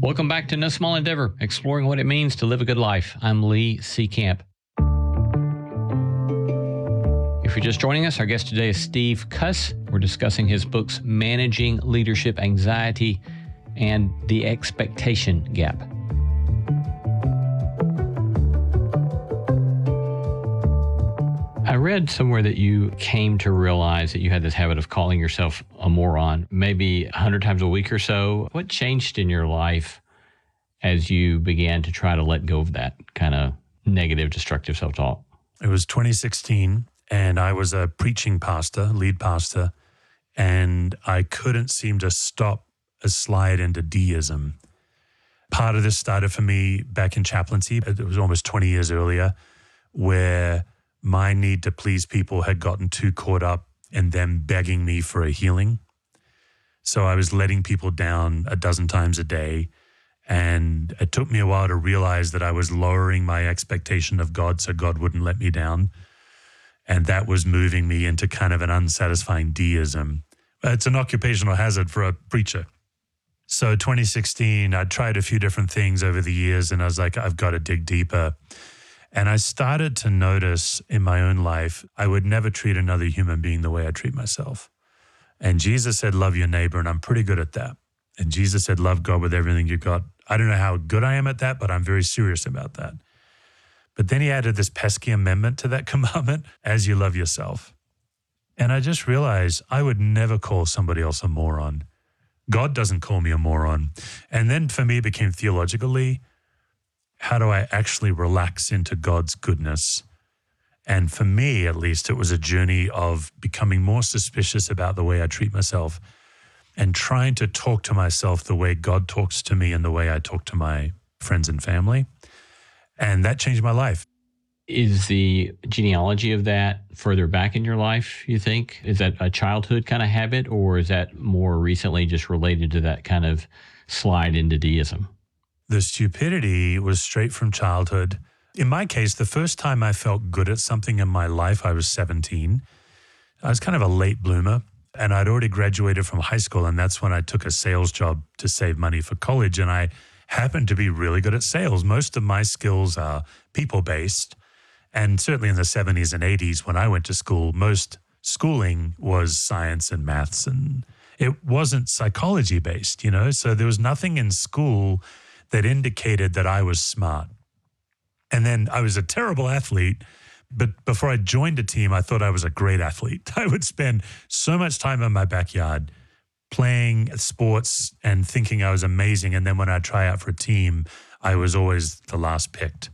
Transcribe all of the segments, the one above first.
Welcome back to No Small Endeavor, exploring what it means to live a good life. I'm Lee C. Camp. If you're just joining us, our guest today is Steve Cuss. We're discussing his books, Managing Leadership Anxiety and The Expectation Gap. I read somewhere that you came to realize that you had this habit of calling yourself a moron, maybe 100 times a week or so. What changed in your life as you began to try to let go of that kind of negative, destructive self-talk? It was 2016, and I was a preaching pastor, lead pastor, and I couldn't seem to stop a slide into deism. Part of this started for me back in chaplaincy. It was almost 20 years earlier, where my need to please people had gotten too caught up in them begging me for a healing. So I was letting people down a dozen times a day. And it took me a while to realize that I was lowering my expectation of God so God wouldn't let me down. And that was moving me into kind of an unsatisfying deism. It's an occupational hazard for a preacher. So 2016, I tried a few different things over the years, and I was like, I've got to dig deeper. And I started to notice in my own life, I would never treat another human being the way I treat myself. And Jesus said, love your neighbor, and I'm pretty good at that. And Jesus said, love God with everything you got. I don't know how good I am at that, but I'm very serious about that. But then he added this pesky amendment to that commandment, as you love yourself. And I just realized I would never call somebody else a moron. God doesn't call me a moron. And then for me, it became theologically, how do I actually relax into God's goodness? And for me, at least, it was a journey of becoming more suspicious about the way I treat myself and trying to talk to myself the way God talks to me and the way I talk to my friends and family. And that changed my life. Is the genealogy of that further back in your life, you think? Is that a childhood kind of habit, or is that more recently just related to that kind of slide into deism? The stupidity was straight from childhood. In my case, the first time I felt good at something in my life, I was 17. I was kind of a late bloomer, and I'd already graduated from high school, and that's when I took a sales job to save money for college, and I happened to be really good at sales. Most of my skills are people-based, and certainly in the 70s and 80s when I went to school, most schooling was science and maths, and it wasn't psychology-based, So there was nothing in school that indicated that I was smart. And then I was a terrible athlete, but before I joined a team, I thought I was a great athlete. I would spend so much time in my backyard playing sports and thinking I was amazing. And then when I'd try out for a team, I was always the last picked.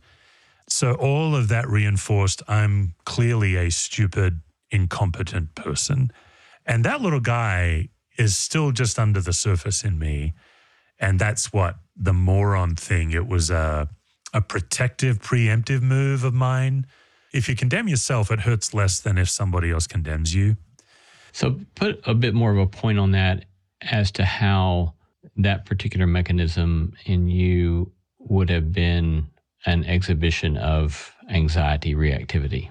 So all of that reinforced I'm clearly a stupid, incompetent person. And that little guy is still just under the surface in me. And that's what the moron thing, it was a protective, preemptive move of mine. If you condemn yourself, it hurts less than if somebody else condemns you. So put a bit more of a point on that as to how that particular mechanism in you would have been an exhibition of anxiety reactivity.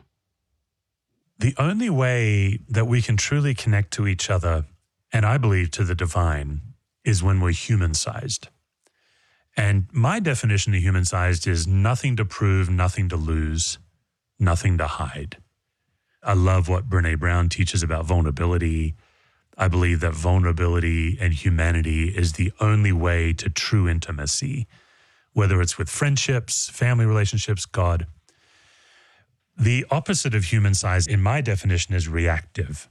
The only way that we can truly connect to each other, and I believe to the divine, is when we're human-sized. And my definition of human-sized is nothing to prove, nothing to lose, nothing to hide. I love what Brené Brown teaches about vulnerability. I believe that vulnerability and humanity is the only way to true intimacy, whether it's with friendships, family relationships, God. The opposite of human-sized, in my definition, is reactive.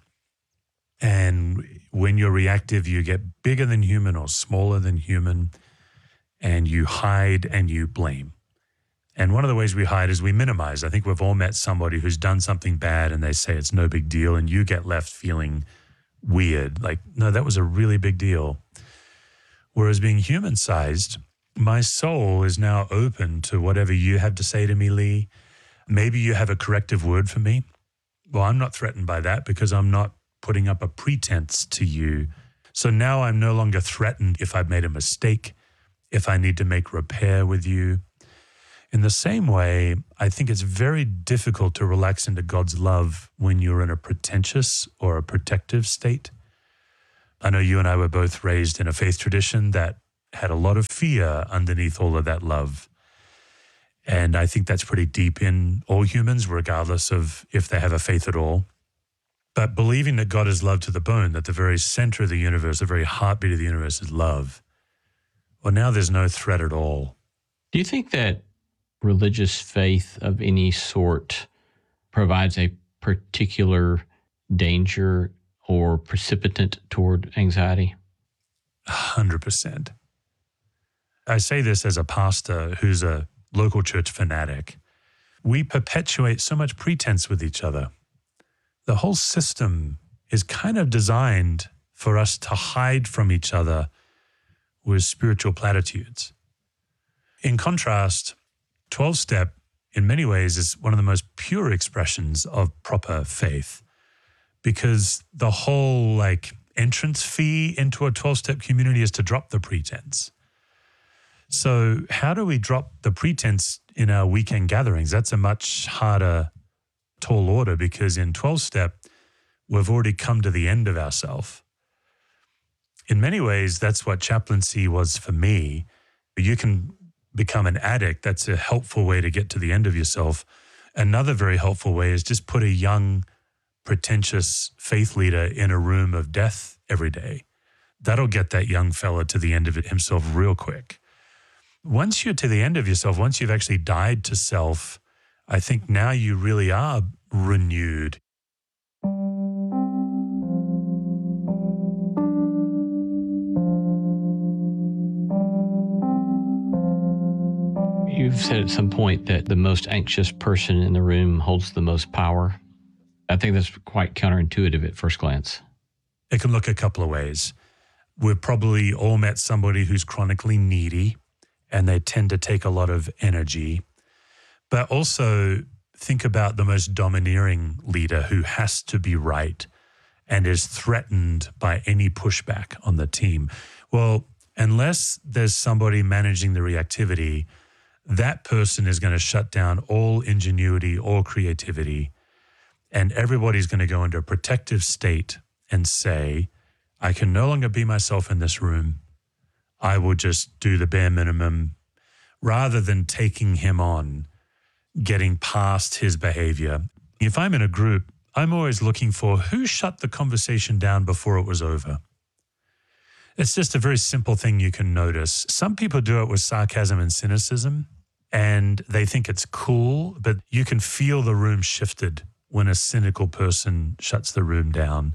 And when you're reactive, you get bigger than human or smaller than human, and you hide and you blame. And one of the ways we hide is we minimize. I think we've all met somebody who's done something bad and they say it's no big deal, and you get left feeling weird, like, no, that was a really big deal. Whereas being human-sized, my soul is now open to whatever you have to say to me, Lee. Maybe you have a corrective word for me. Well, I'm not threatened by that because I'm not putting up a pretense to you. So now I'm no longer threatened if I've made a mistake, if I need to make repair with you. In the same way, I think it's very difficult to relax into God's love when you're in a pretentious or a protective state. I know you and I were both raised in a faith tradition that had a lot of fear underneath all of that love. And I think that's pretty deep in all humans, regardless of if they have a faith at all. But believing that God is love to the bone, that the very center of the universe, the very heartbeat of the universe is love, well, now there's no threat at all. Do you think that religious faith of any sort provides a particular danger or precipitant toward anxiety? 100%. I say this as a pastor who's a local church fanatic. We perpetuate so much pretense with each other. The whole system is kind of designed for us to hide from each other with spiritual platitudes. In contrast, 12-step in many ways is one of the most pure expressions of proper faith, because the whole entrance fee into a 12-step community is to drop the pretense. So how do we drop the pretense in our weekend gatherings? That's a much harder, tall order, because in 12-step, we've already come to the end of ourselves. In many ways, that's what chaplaincy was for me. You can become an addict. That's a helpful way to get to the end of yourself. Another very helpful way is just put a young, pretentious faith leader in a room of death every day. That'll get that young fella to the end of it himself real quick. Once you're to the end of yourself, once you've actually died to self, I think now you really are renewed. You've said at some point that the most anxious person in the room holds the most power. I think that's quite counterintuitive at first glance. It can look a couple of ways. We've probably all met somebody who's chronically needy, and they tend to take a lot of energy. But also think about the most domineering leader who has to be right and is threatened by any pushback on the team. Well, unless there's somebody managing the reactivity, that person is going to shut down all ingenuity, all creativity, and everybody's going to go into a protective state and say, I can no longer be myself in this room. I will just do the bare minimum, rather than taking him on, getting past his behavior. If I'm in a group, I'm always looking for who shut the conversation down before it was over. It's just a very simple thing you can notice. Some people do it with sarcasm and cynicism, and they think it's cool, but you can feel the room shifted when a cynical person shuts the room down.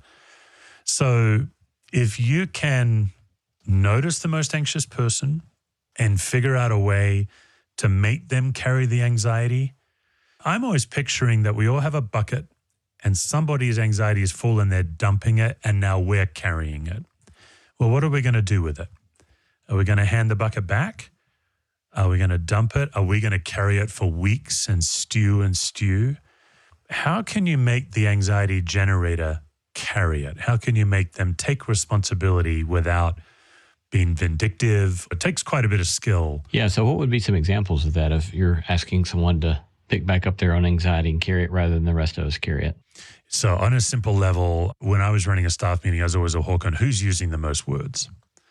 So if you can notice the most anxious person and figure out a way to make them carry the anxiety, I'm always picturing that we all have a bucket and somebody's anxiety is full and they're dumping it, and now we're carrying it. Well, what are we going to do with it? Are we going to hand the bucket back? Are we going to dump it? Are we going to carry it for weeks and stew? How can you make the anxiety generator carry it? How can you make them take responsibility without being vindictive? It takes quite a bit of skill. Yeah, so what would be some examples of that if you're asking someone to pick back up their own anxiety and carry it rather than the rest of us carry it? So on a simple level, when I was running a staff meeting, I was always a hawk on who's using the most words.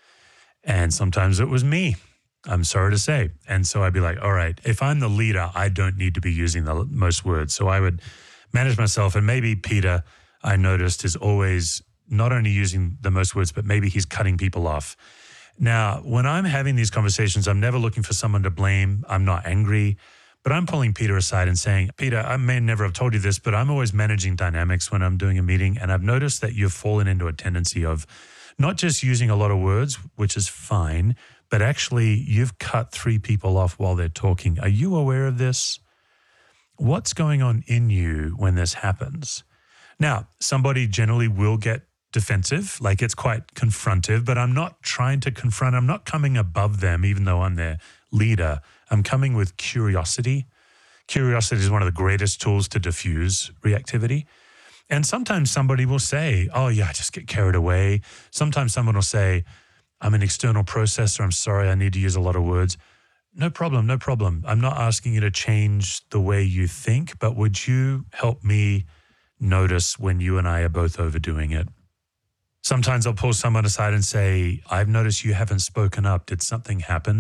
And sometimes it was me, I'm sorry to say. And so I'd be like, all right, if I'm the leader, I don't need to be using the most words. So I would manage myself. And maybe Peter, I noticed, is always not only using the most words, but maybe he's cutting people off. Now, when I'm having these conversations, I'm never looking for someone to blame. I'm not angry. But I'm pulling Peter aside and saying, Peter, I may never have told you this, but I'm always managing dynamics when I'm doing a meeting. And I've noticed that you've fallen into a tendency of not just using a lot of words, which is fine, but actually you've cut 3 people off while they're talking. Are you aware of this? What's going on in you when this happens? Now, somebody generally will get defensive, like it's quite confrontive, but I'm not trying to confront. I'm not coming above them, even though I'm their leader. I'm coming with curiosity. Curiosity is one of the greatest tools to diffuse reactivity. And sometimes somebody will say, oh yeah, I just get carried away. Sometimes someone will say, I'm an external processor. I'm sorry, I need to use a lot of words. No problem, no problem. I'm not asking you to change the way you think, but would you help me notice when you and I are both overdoing it? Sometimes I'll pull someone aside and say, I've noticed you haven't spoken up. Did something happen?